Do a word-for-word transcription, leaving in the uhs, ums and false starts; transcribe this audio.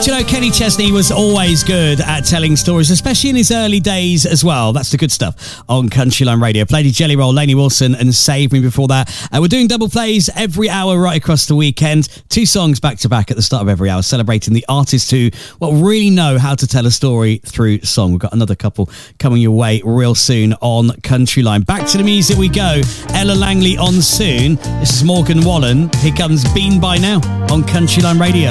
Do you know, Kenny Chesney was always good at telling stories, especially in his early days as well. That's the good stuff on Countryline Radio. Played his Jelly Roll, Lainey Wilson and Save Me before that. Uh, we're doing double plays every hour right across the weekend. Two songs back to back at the start of every hour, celebrating the artists who well, really know how to tell a story through song. We've got another couple coming your way real soon on Countryline. Back to the music we go. Ella Langley on soon. This is Morgan Wallen. Here comes Been By Now on Countryline Radio.